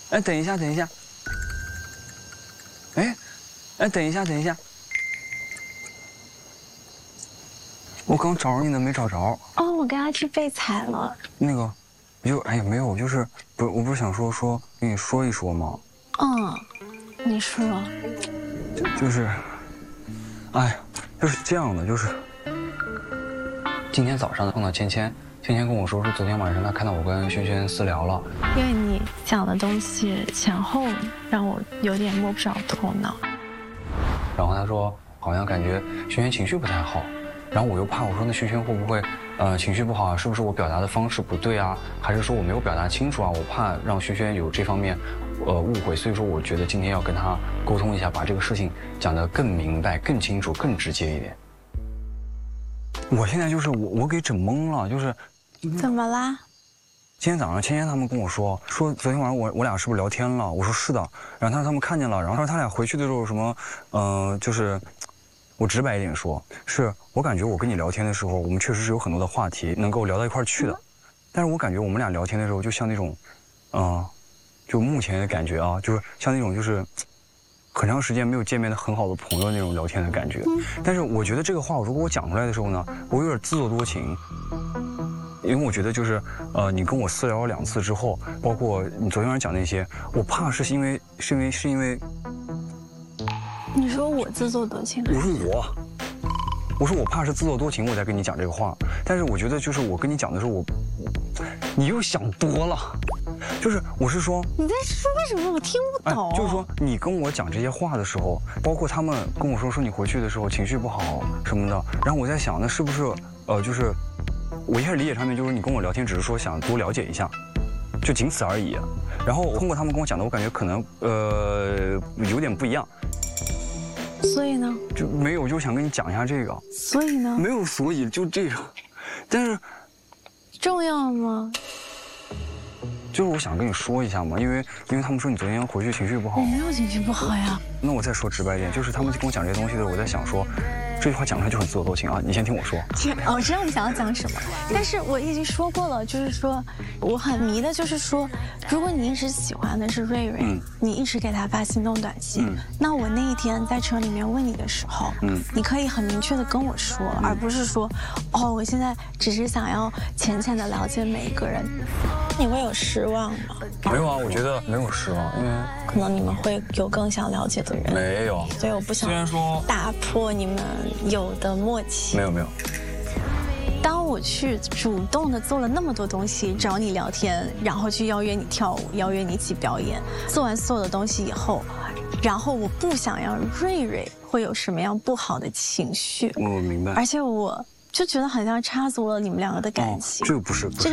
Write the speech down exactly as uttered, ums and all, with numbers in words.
哎，等一下，等一下。哎，哎，等一下，等一下。我刚找着你呢，没找着。 哦，我跟他去备采了。 那个，就哎呀，没有，就是不是，我不是想说说跟你说一说吗？ 嗯，你说。 就就是，哎，就是这样的，就是今天早上碰到芊芊，芊芊跟我说说昨天晚上她看到我跟轩轩私聊了， 因为你讲的东西前后让我有点摸不着头脑。 然后她说好像感觉轩轩情绪不太好。然后我又怕，我说那轩轩会不会，呃，情绪不好啊？是不是我表达的方式不对啊？还是说我没有表达清楚啊？我怕让轩轩有这方面，呃，误会。所以说，我觉得今天要跟他沟通一下，把这个事情讲得更明白、更清楚、更直接一点。我现在就是我，我给整懵了，就是。 怎么啦？ 今天早上芊芊他们跟我说，说昨天晚上我我俩是不是聊天了？我说是的。然后他说他们看见了，然后他说他俩回去的时候什么，嗯、呃，就是。我直白一点说，是我感觉我跟你聊天的时候，我们确实是有很多的话题能够聊到一块儿去的，但是我感觉我们俩聊天的时候，就像那种，嗯、呃，就目前的感觉啊，就是像那种就是很长时间没有见面的很好的朋友那种聊天的感觉。但是我觉得这个话，如果我讲出来的时候呢，我有点自作多情，因为我觉得就是，呃，你跟我私聊了两次之后，包括你昨天晚上讲那些，我怕是因为是因为是因为。 你说我自作多情？ 我说我，我说我怕是自作多情，我在跟你讲这个话。但是我觉得就是我跟你讲的时候，我，你又想多了。就是我是说你在说什么？我听不懂。 哎、就是说你跟我讲这些话的时候，包括他们跟我说说你回去的时候情绪不好什么的，然后我在想，那是不是呃，就是我一开始理解上面就是你跟我聊天，只是说想多了解一下，就仅此而已。然后通过他们跟我讲的，我感觉可能呃有点不一样。 所以呢？ 就没有，就想跟你讲一下这个。 所以呢？ 没有所以，就这个。但是， 重要吗？ 就是我想跟你说一下嘛，因为因为他们说你昨天回去情绪不好。 我没有情绪不好呀。 那我再说直白一点，就是他们跟我讲这些东西的时候，我在想说，这句话讲出来就很自作多情啊。你先听我说。 哦，我知道你想要讲什么，但是我已经说过了，就是说我很迷的，就是说，如果你一直喜欢的是瑞瑞，嗯、你一直给他发心动短信，嗯、那我那一天在车里面问你的时候，嗯、你可以很明确的跟我说，嗯、而不是说，哦，我现在只是想要浅浅的了解每一个人。你会有失望吗？ 没有啊，我觉得没有失望，因为可能你们会有更想了解的人。 没有， 所以我不想虽然说打破你们有的默契。 没有没有。 当我去主动的做了那么多东西，找你聊天，然后去邀约你跳舞，邀约你一起表演，做完所有的东西以后，然后我不想让瑞瑞会有什么样不好的情绪。 我明白。 而且我就觉得好像插足了你们两个的感情。 哦、这个不是。不是